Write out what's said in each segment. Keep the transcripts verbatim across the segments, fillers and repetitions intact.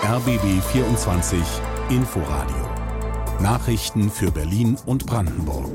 R B B vierundzwanzig Inforadio. Nachrichten für Berlin und Brandenburg.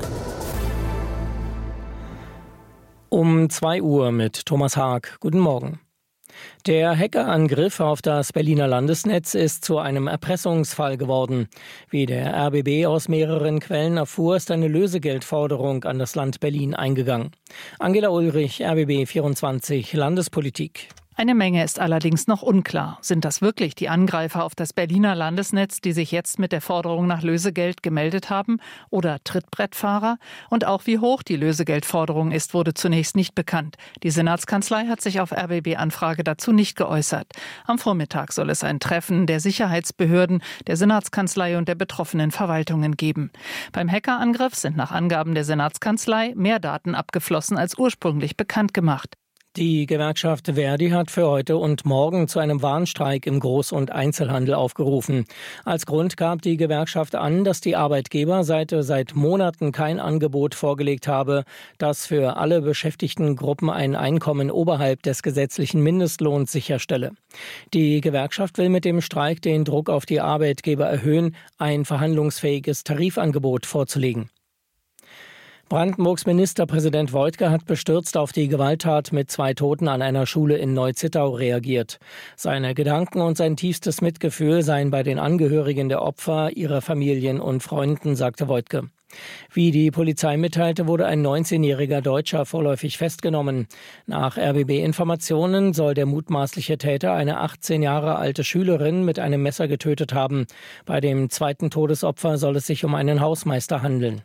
Um zwei Uhr mit Thomas Haag. Guten Morgen. Der Hackerangriff auf das Berliner Landesnetz ist zu einem Erpressungsfall geworden. Wie der R B B aus mehreren Quellen erfuhr, ist eine Lösegeldforderung an das Land Berlin eingegangen. Angela Ulrich, R B B vierundzwanzig Landespolitik. Eine Menge ist allerdings noch unklar. Sind das wirklich die Angreifer auf das Berliner Landesnetz, die sich jetzt mit der Forderung nach Lösegeld gemeldet haben? Oder Trittbrettfahrer? Und auch wie hoch die Lösegeldforderung ist, wurde zunächst nicht bekannt. Die Senatskanzlei hat sich auf R B B-Anfrage dazu nicht geäußert. Am Vormittag soll es ein Treffen der Sicherheitsbehörden, der Senatskanzlei und der betroffenen Verwaltungen geben. Beim Hackerangriff sind nach Angaben der Senatskanzlei mehr Daten abgeflossen als ursprünglich bekannt gemacht. Die Gewerkschaft Verdi hat für heute und morgen zu einem Warnstreik im Groß- und Einzelhandel aufgerufen. Als Grund gab die Gewerkschaft an, dass die Arbeitgeberseite seit Monaten kein Angebot vorgelegt habe, das für alle beschäftigten Gruppen ein Einkommen oberhalb des gesetzlichen Mindestlohns sicherstelle. Die Gewerkschaft will mit dem Streik den Druck auf die Arbeitgeber erhöhen, ein verhandlungsfähiges Tarifangebot vorzulegen. Brandenburgs Ministerpräsident Woidke hat bestürzt auf die Gewalttat mit zwei Toten an einer Schule in Neu-Zittau reagiert. Seine Gedanken und sein tiefstes Mitgefühl seien bei den Angehörigen der Opfer, ihrer Familien und Freunden, sagte Woidke. Wie die Polizei mitteilte, wurde ein neunzehnjähriger Deutscher vorläufig festgenommen. Nach R B B-Informationen soll der mutmaßliche Täter eine achtzehn Jahre alte Schülerin mit einem Messer getötet haben. Bei dem zweiten Todesopfer soll es sich um einen Hausmeister handeln.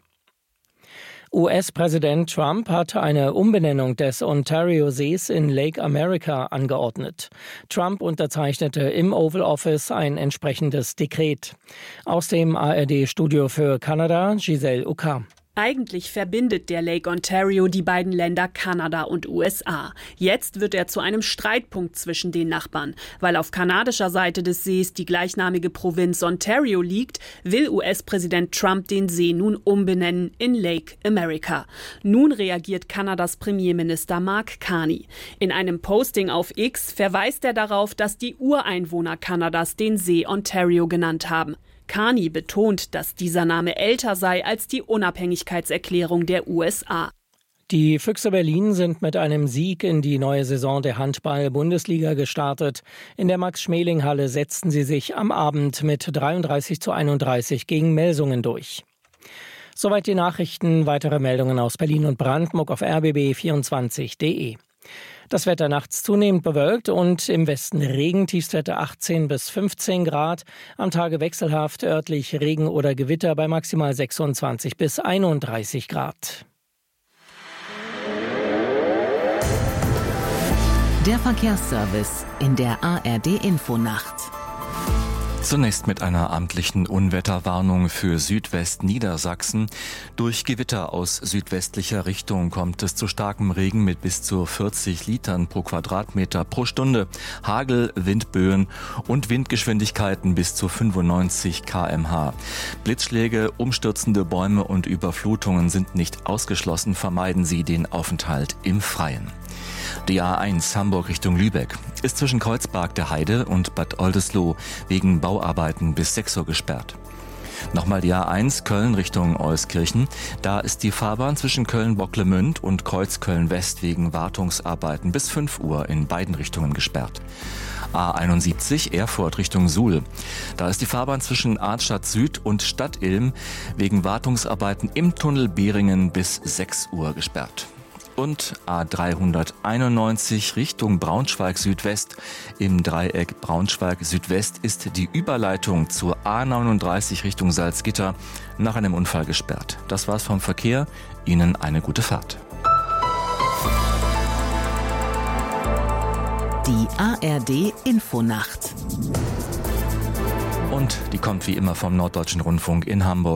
U S-Präsident Trump hat eine Umbenennung des Ontario-Sees in Lake America angeordnet. Trump unterzeichnete im Oval Office ein entsprechendes Dekret. Aus dem A R D-Studio für Kanada, Giselle Uka. Eigentlich verbindet der Lake Ontario die beiden Länder Kanada und U S A. Jetzt wird er zu einem Streitpunkt zwischen den Nachbarn. Weil auf kanadischer Seite des Sees die gleichnamige Provinz Ontario liegt, will U S-Präsident Trump den See nun umbenennen in Lake America. Nun reagiert Kanadas Premierminister Mark Carney. In einem Posting auf X verweist er darauf, dass die Ureinwohner Kanadas den See Ontario genannt haben. Carney betont, dass dieser Name älter sei als die Unabhängigkeitserklärung der U S A. Die Füchse Berlin sind mit einem Sieg in die neue Saison der Handball-Bundesliga gestartet. In der Max-Schmeling-Halle setzten sie sich am Abend mit dreiunddreißig zu einunddreißig gegen Melsungen durch. Soweit die Nachrichten. Weitere Meldungen aus Berlin und Brandenburg auf r b b vierundzwanzig punkt d e. Das Wetter nachts zunehmend bewölkt und im Westen Regen, Tiefstwerte achtzehn bis fünfzehn Grad. Am Tage wechselhaft, örtlich Regen oder Gewitter bei maximal sechsundzwanzig bis einunddreißig Grad. Der Verkehrsservice in der A R D-Infonacht. Zunächst mit einer amtlichen Unwetterwarnung für Südwestniedersachsen. Durch Gewitter aus südwestlicher Richtung kommt es zu starkem Regen mit bis zu vierzig Litern pro Quadratmeter pro Stunde. Hagel, Windböen und Windgeschwindigkeiten bis zu fünfundneunzig Kilometer pro Stunde. Blitzschläge, umstürzende Bäume und Überflutungen sind nicht ausgeschlossen. Vermeiden Sie den Aufenthalt im Freien. Die A eins Hamburg Richtung Lübeck ist zwischen Kreuzberg der Heide und Bad Oldesloe wegen Bauarbeiten bis sechs Uhr gesperrt. Nochmal die A eins Köln Richtung Euskirchen. Da ist die Fahrbahn zwischen Köln-Bocklemünd und Kreuzköln-West wegen Wartungsarbeiten bis fünf Uhr in beiden Richtungen gesperrt. A einundsiebzig Erfurt Richtung Suhl. Da ist die Fahrbahn zwischen Arnstadt Süd und Stadtilm wegen Wartungsarbeiten im Tunnel Beringen bis sechs Uhr gesperrt. Und A dreihunderteinundneunzig Richtung Braunschweig Südwest. Im Dreieck Braunschweig Südwest ist die Überleitung zur A neununddreißig Richtung Salzgitter nach einem Unfall gesperrt. Das war's vom Verkehr. Ihnen eine gute Fahrt. Die A R D-Infonacht. Und die kommt wie immer vom Norddeutschen Rundfunk in Hamburg.